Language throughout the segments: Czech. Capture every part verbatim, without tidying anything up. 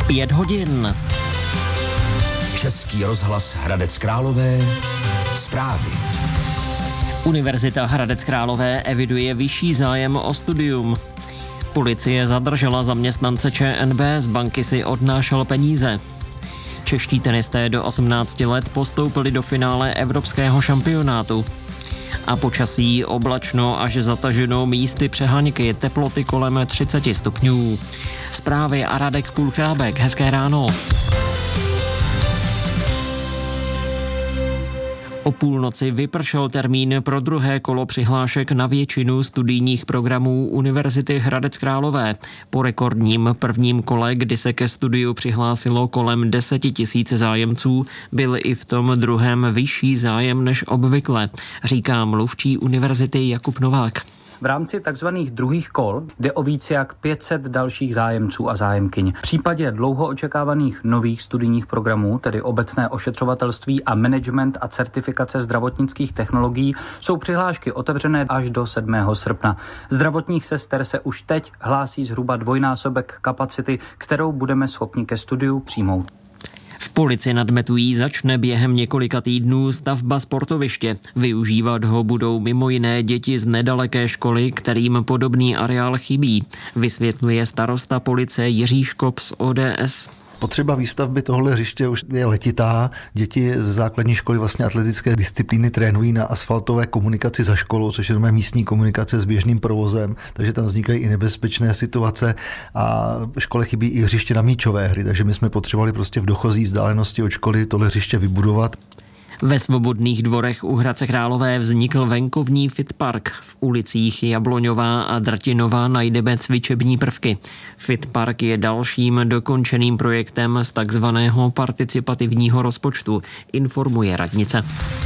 Pět hodin. Český rozhlas Hradec Králové. Zprávy. Univerzita Hradec Králové eviduje vyšší zájem o studium. Policie zadržela zaměstnance ČNB, z banky si odnášel peníze. Čeští tenisté do osmnácti let postoupili do finále evropského šampionátu. A počasí oblačno až zataženo, místy přeháňky, teploty kolem třicet stupňů. Zprávy a Radek Půlchrábek. Hezké ráno. O půlnoci vypršel termín pro druhé kolo přihlášek na většinu studijních programů Univerzity Hradec Králové. Po rekordním prvním kole, kdy se ke studiu přihlásilo kolem deseti tisíc zájemců, byl i v tom druhém vyšší zájem než obvykle, říká mluvčí univerzity Jakub Novák. V rámci takzvaných druhých kol jde o více jak pět set dalších zájemců a zájemkyň. V případě dlouho očekávaných nových studijních programů, tedy obecné ošetřovatelství a management a certifikace zdravotnických technologií, jsou přihlášky otevřené až do sedmého srpna. Zdravotních sester se už teď hlásí zhruba dvojnásobek kapacity, kterou budeme schopni ke studiu přijmout. V Polici nad Metují začne během několika týdnů stavba sportoviště. Využívat ho budou mimo jiné děti z nedaleké školy, kterým podobný areál chybí, vysvětluje starosta Police Jiří Škop z O D S. Potřeba výstavby tohohle hřiště už je letitá. Děti ze základní školy vlastně atletické disciplíny trénují na asfaltové komunikaci za školou, což je místní komunikace s běžným provozem, takže tam vznikají i nebezpečné situace a škole chybí i hřiště na míčové hry, takže my jsme potřebovali prostě v dochozí vzdálenosti od školy tohle hřiště vybudovat. Ve Svobodných dvorech u Hradce Králové vznikl venkovní fitpark. V ulicích Jabloňová a Drtinová najdeme cvičební prvky. Fitpark je dalším dokončeným projektem z takzvaného participativního rozpočtu, informuje radnice.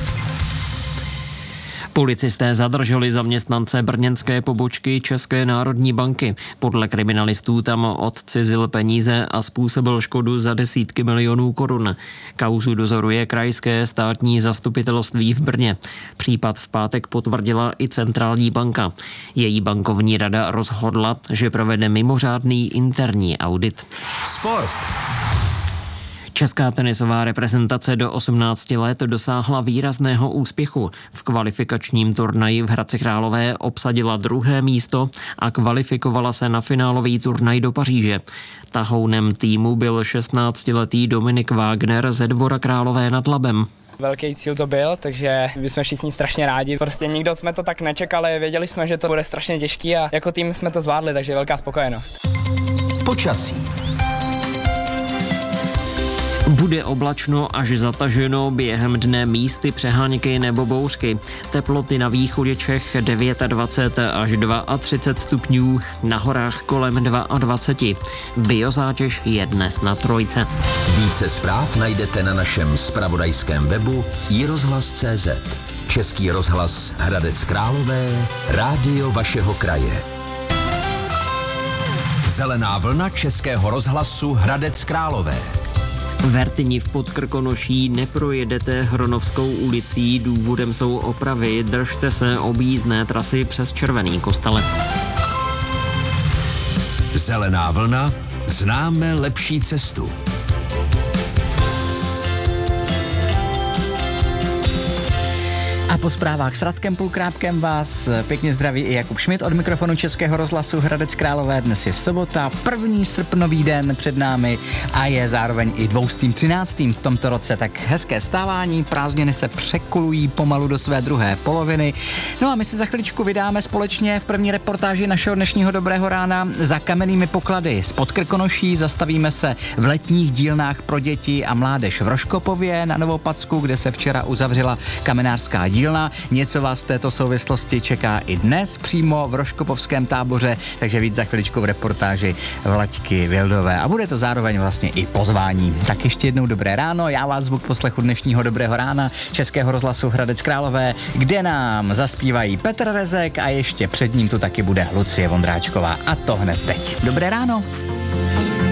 Policisté zadrželi zaměstnance brněnské pobočky České národní banky. Podle kriminalistů tam odcizil peníze a způsobil škodu za desítky milionů korun. Kauzu dozoruje krajské státní zastupitelství v Brně. Případ v pátek potvrdila i centrální banka. Její bankovní rada rozhodla, že provede mimořádný interní audit. Sport. Česká tenisová reprezentace do osmnácti let dosáhla výrazného úspěchu. V kvalifikačním turnaji v Hradci Králové obsadila druhé místo a kvalifikovala se na finálový turnaj do Paříže. Tahounem týmu byl šestnáctiletý Dominik Wagner ze Dvora Králové nad Labem. Velký cíl to byl, takže my jsme všichni strašně rádi. Prostě nikdo jsme to tak nečekali, věděli jsme, že to bude strašně těžký a jako tým jsme to zvládli, takže velká spokojenost. Počasí. Bude oblačno až zataženo, během dne místy přeháňky nebo bouřky. Teploty na východě Čech dvacet devět až třicet dva stupňů, na horách kolem dvacet dva. Biozátěž je dnes na trojce. Více zpráv najdete na našem zpravodajském webu i rozhlas tečka cé zet. Český rozhlas Hradec Králové, rádio vašeho kraje. Zelená vlna Českého rozhlasu Hradec Králové. Vertyni v Podkrkonoší neprojedete Hronovskou ulicí, důvodem jsou opravy, držte se objízdné trasy přes Červený Kostelec. Zelená vlna, známe lepší cestu. A po zprávách s Radkem Půlkrábkem vás pěkně zdraví i Jakub Šmit od mikrofonu Českého rozhlasu Hradec Králové. Dnes je sobota, první srpnový den před námi a je zároveň i dvoustým třináctým v tomto roce. Tak hezké vstávání, prázdniny se překulují pomalu do své druhé poloviny. No a my se za chviličku vydáme společně v první reportáži našeho dnešního Dobrého rána za kamennými poklady z Podkrkonoší. Zastavíme se v letních dílnách pro děti a mládež v Rožkopově na Novopacku, kde se včera uzavřela kamenářská dílna. Něco vás v této souvislosti čeká i dnes přímo v Rožkopovském táboře, takže víc za chviličku v reportáži Vlaďky Vildové. A bude to zároveň vlastně i pozvání. Tak ještě jednou dobré ráno, já vás zvu k poslechu dnešního Dobrého rána Českého rozhlasu Hradec Králové, kde nám zaspívají Petr Rezek a ještě před ním tu taky bude Lucie Vondráčková. A to hned teď. Dobré ráno.